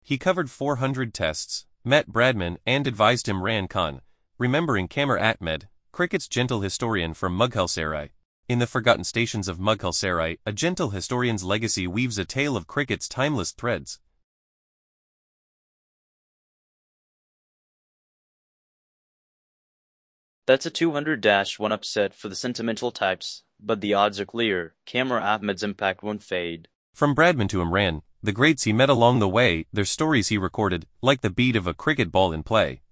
He covered 400 tests, met Bradman and advised Imran Khan, remembering Kamar Ahmed, cricket's gentle historian from Mughalsarai. In the forgotten stations of Mughalsarai, a gentle historian's legacy weaves a tale of cricket's timeless threads. That's a 200-1 upset for the sentimental types, but the odds are clear. Kamar Ahmed's impact won't fade. From Bradman to Imran, the greats he met along the way, their stories he recorded, like the beat of a cricket ball in play.